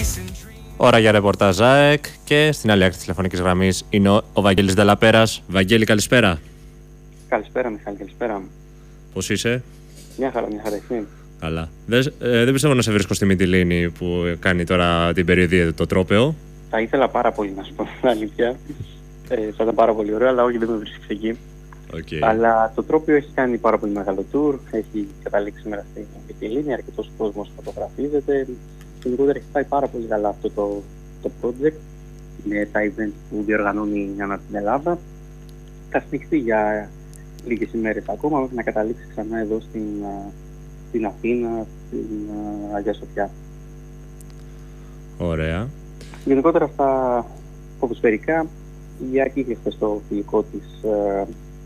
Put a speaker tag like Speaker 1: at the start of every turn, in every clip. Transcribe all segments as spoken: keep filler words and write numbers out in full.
Speaker 1: Ώρα για ρεπορτάζ ΑΕΚ και στην άλλη άκρη της τηλεφωνικής γραμμής είναι ο, ο Βαγγέλης Νταλαπέρας. Βαγγέλη, καλησπέρα.
Speaker 2: Καλησπέρα, Μιχάλη, καλησπέρα.
Speaker 1: Πώς είσαι?
Speaker 2: Μια χαρά, μια χαρά, εσύ?
Speaker 1: Καλά. Δεν, ε, δεν πιστεύω να σε βρίσκω στη Μυτιλήνη που κάνει τώρα την περιοδία το τρόπαιο.
Speaker 2: Θα ήθελα πάρα πολύ να σου πω την αλήθεια. ε, θα ήταν πάρα πολύ ωραίο, αλλά όχι, δεν με βρίσκεις εκεί.
Speaker 1: Okay.
Speaker 2: Αλλά το τρόπαιο έχει κάνει πάρα πολύ μεγάλο tour. Έχει καταλήξει σήμερα στη Μυτιλήνη, αρκετός κόσμος φωτογραφίζεται. Γενικότερα έχει πάει πάρα πολύ καλά αυτό το, το project με τα events που διοργανώνει ανά την Ελλάδα. Θα συνεχιστεί για λίγες ημέρες ακόμα μέχρι να καταλήξει ξανά εδώ στην, στην Αθήνα, στην Αγία Σοφιά.
Speaker 1: Ωραία.
Speaker 2: Γενικότερα στα ποδοσφαιρικά, η Άκη είχε χθες το φιλικό της ε,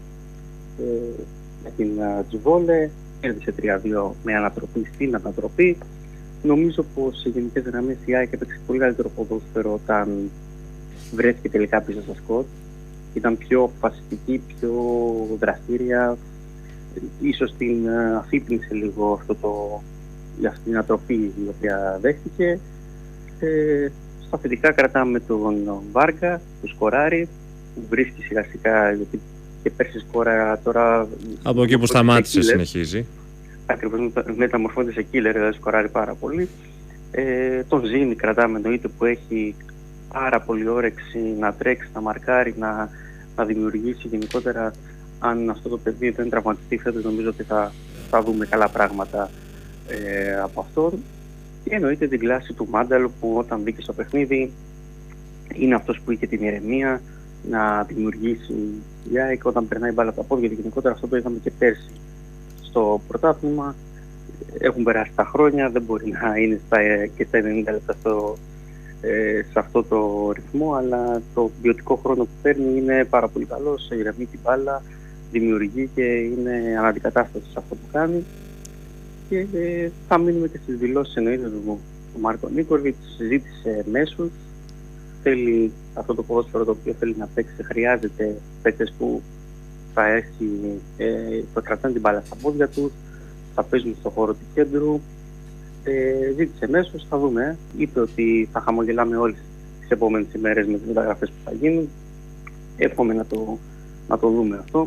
Speaker 2: ε, με την Τζιβόλε, κέρδισε τρία δύο με ανατροπή στην ανατροπή. Νομίζω πως σε γενικές γραμμές η ΑΕΚ έπαιξε πολύ καλύτερο ποδόσφαιρο όταν βρέθηκε τελικά πίσω στα σκορ. Ήταν πιο αποφασιστική, πιο δραστήρια. Ίσως την αφύπνισε λίγο αυτό το, αυτή την ατροπή η οποία δέχτηκε. Ε, στα θετικά κρατάμε τον Βάργα, του σκοράρει, που βρίσκει σιγά σιγά, γιατί και πέρσι σκόρα τώρα...
Speaker 1: Από εκεί που σταμάτησε συνεχίζει.
Speaker 2: Ακριβώς μεταμορφώνεται σε killer, δηλαδή σκοράρει πάρα πολύ. Ε, τον Ζήνη κρατάμε, εννοείται, που έχει πάρα πολύ όρεξη να τρέξει, να μαρκάρει, να, να δημιουργήσει. Γενικότερα, αν αυτό το παιδί δεν τραυματιστεί φέτος, νομίζω ότι θα, θα δούμε καλά πράγματα ε, από αυτόν. Και εννοείται την κλάση του Μάνταλο, που όταν μπήκε στο παιχνίδι είναι αυτός που είχε την ηρεμία να δημιουργήσει η ΑΕΚ όταν περνάει μπάλα από τα πόδια. Και γενικότερα αυτό το είδαμε και πέρσι στο πρωτάθλημα. Έχουν περάσει τα χρόνια, δεν μπορεί να είναι στα, και στα ενενήντα λεπτά στο, ε, σε αυτό το ρυθμό, αλλά το ποιοτικό χρόνο που παίρνει είναι πάρα πολύ καλό, σε ηρεμεί την μπάλα, δημιουργεί και είναι αναντικατάσταση σε αυτό που κάνει. Και ε, θα μείνουμε και στις δηλώσεις, εννοείται, του Μάρκο Νίκολιτς. Συζήτησε μέσους, θέλει αυτό το ποδόσφαιρο το οποίο θέλει να παίξει, χρειάζεται παίκτες που θα έχει, ε, θα κρατάνε την μπάλα στα πόδια τους, θα παίζουν στο χώρο του κέντρου. Ε, ζήτησε μέσος, θα δούμε. Ε. Είπε ότι θα χαμογελάμε όλες τις επόμενες ημέρες με τις μεταγραφές που θα γίνουν. Εύχομαι να το, να το δούμε αυτό.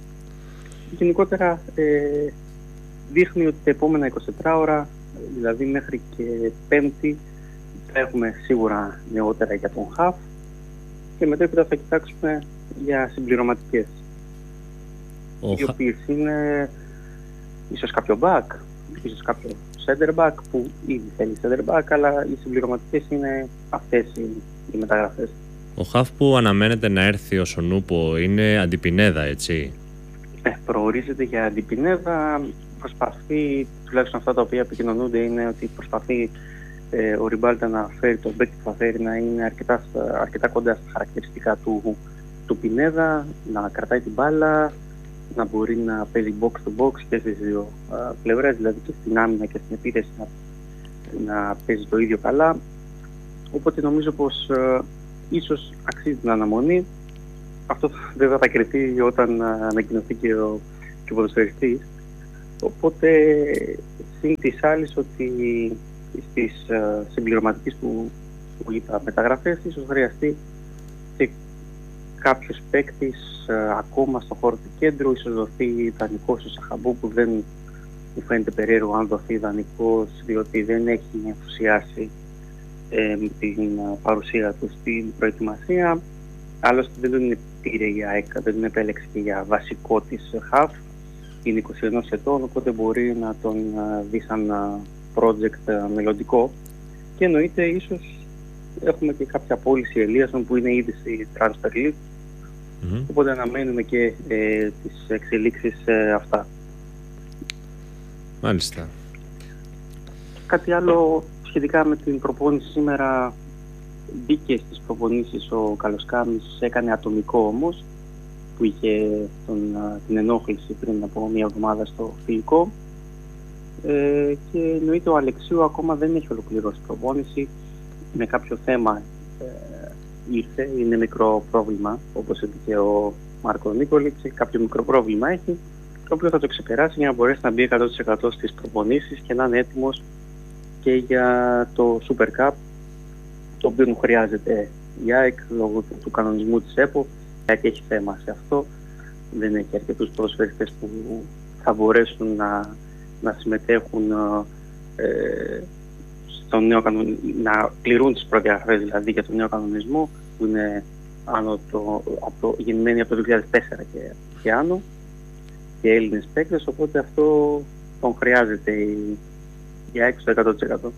Speaker 2: Γενικότερα ε, δείχνει ότι τα επόμενα εικοσιτετρά ώρα, δηλαδή μέχρι και Πέμπτη, θα έχουμε σίγουρα νεότερα για τον Χαφ και μετά θα κοιτάξουμε για συμπληρωματικές. Ο οι οποίες είναι ίσως κάποιο back, ίσως κάποιο center back που ήδη θέλει center back, αλλά οι συμπληρωματικές είναι αυτές οι, οι μεταγραφές.
Speaker 1: Ο Χαφ που αναμένεται να έρθει ως ο Νούπο είναι Αντιπινέδα, έτσι?
Speaker 2: Ε, προορίζεται για Αντιπινέδα, προσπαθεί, τουλάχιστον αυτά τα οποία επικοινωνούνται είναι ότι προσπαθεί ε, ο Ριμπάλτα να φέρει τον παίκτη που θα φέρει να είναι αρκετά, αρκετά κοντά στα χαρακτηριστικά του, του Πινέδα, να κρατάει την μπάλα, να μπορεί να παίζει box to box και στις δύο α, πλευρές, δηλαδή και στην άμυνα και στην επίθεση να, να παίζει το ίδιο καλά. Οπότε νομίζω πως α, ίσως αξίζει την αναμονή. Αυτό βέβαια θα κρυθεί όταν α, ανακοινωθεί και ο, και ο ποδοσφαιριστής. Οπότε συν της άλλης ότι στις συμπληρωματικές που, που είπα μεταγραφές ίσως χρειαστεί και κάποιος παίκτης uh, ακόμα στον χώρο του κέντρου, ίσως δοθεί δανεικός ο Σαχαμπού, που δεν μου φαίνεται περίεργο αν δοθεί δανεικός, διότι δεν έχει ενθουσιάσει ε, με την uh, παρουσία του στην προετοιμασία. Άλλωστε δεν τον πήρε η ΑΕΚ, δεν τον επέλεξε και για βασικό της χαφ. Είναι είκοσι ένα ετών, οπότε μπορεί να τον uh, δει σαν uh, project uh, μελλοντικό. Και εννοείται ίσως έχουμε και κάποια πώληση Ελίασον που είναι ήδη στη Transfer League. Mm-hmm. Οπότε αναμένουμε και ε, τις εξελίξεις ε, αυτά.
Speaker 1: Μάλιστα.
Speaker 2: Κάτι άλλο σχετικά με την προπόνηση σήμερα. Μπήκε στις προπονήσεις ο Καλοσκάμης, έκανε ατομικό όμως, που είχε τον, την ενόχληση πριν από μια εβδομάδα στο φιλικό. Ε, και εννοείται ο Αλεξίου ακόμα δεν έχει ολοκληρώσει προπόνηση, με κάποιο θέμα ε, ήρθε, είναι μικρό πρόβλημα, όπως είπε και ο Μάρκο Νίκολιτς, κάποιο μικρό πρόβλημα έχει, το οποίο θα το ξεπεράσει για να μπορέσει να μπει εκατό τοις εκατό στις προπονήσεις και να είναι έτοιμος και για το Super Cup, το οποίο χρειάζεται η ΑΕΚ λόγω του, του κανονισμού της ΕΠΟ. Η ΑΕΚ έχει θέμα σε αυτό. Δεν έχει αρκετούς ποδοσφαιριστές που θα μπορέσουν να, να συμμετέχουν ε, στον νέο κανονισμό, να πληρούν τις προδιαγραφές δηλαδή για τον νέο κανονισμό, που είναι άνω το, από το, γεννημένοι από το δύο χιλιάδες τέσσερα και, και άνω, και Έλληνες παίκτες, οπότε αυτό τον χρειάζεται η, η ΑΕΚ στο εκατό τοις εκατό.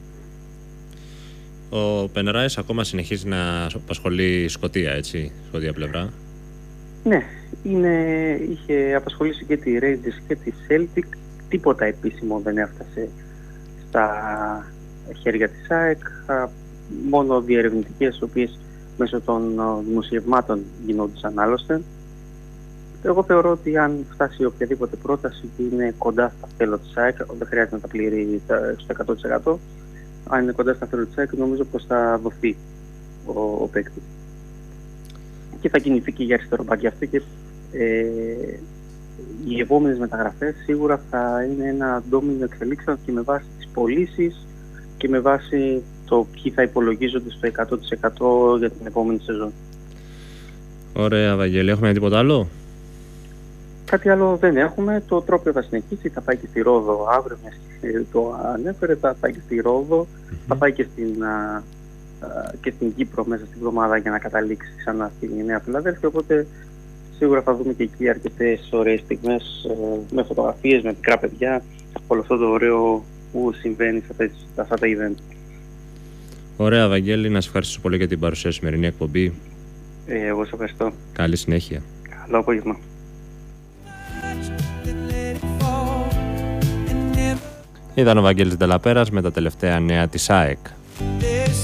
Speaker 1: Ο Πενεράης ακόμα συνεχίζει να απασχολεί Σκωτία, έτσι, Σκωτία πλευρά.
Speaker 2: Ναι, είναι, είχε απασχολήσει και τη Rangers και τη Celtic. Τίποτα επίσημο δεν έφτασε στα χέρια της ΑΕΚ. Μόνο διερευνητικές, οι οποίες μέσω των δημοσιευμάτων γινόντουσαν άλλωστε. Εγώ θεωρώ ότι αν φτάσει οποιαδήποτε πρόταση που είναι κοντά στα θέλω της ΑΕΚ, δεν χρειάζεται να τα πληρεί στο εκατό τοις εκατό. Αν είναι κοντά στα θέλω της ΑΕΚ, νομίζω πως θα δοθεί ο, ο παίκτης. Και θα κινηθεί και για αριστερό μπακ. Αυτή και ε, οι επόμενες μεταγραφές σίγουρα θα είναι ένα ντόμινο εξελίξεων και με βάση τις πωλήσεις και με βάση το ποιοι θα υπολογίζονται στο εκατό τοις εκατό για την επόμενη σεζόν.
Speaker 1: Ωραία, Βαγγέλη. Έχουμε τίποτα άλλο?
Speaker 2: Κάτι άλλο δεν έχουμε. Το Τρόπαιο θα συνεχίσει. Θα πάει και στη Ρόδο αύριο, το ανέφερε. Θα πάει και στη Ρόδο. Mm-hmm. Θα πάει και στην, α, α, και στην Κύπρο μέσα στην εβδομάδα για να καταλήξει ξανά στη Νέα Φιλαδέλφια. Οπότε σίγουρα θα δούμε και εκεί αρκετές ωραίες στιγμές ε, με φωτογραφίες, με μικρά παιδιά. Όλο αυτό το ωραίο που συμβαίνει σε αυτά τα event.
Speaker 1: Ωραία, Βαγγέλη. Να σε ευχαριστήσω πολύ για την παρουσία στη σημερινή εκπομπή.
Speaker 2: Ε, εγώ σε ευχαριστώ.
Speaker 1: Καλή συνέχεια.
Speaker 2: Καλό απόγευμα.
Speaker 1: Ήταν ο Βαγγέλης Ντελαπέρας με τα τελευταία νέα της ΑΕΚ.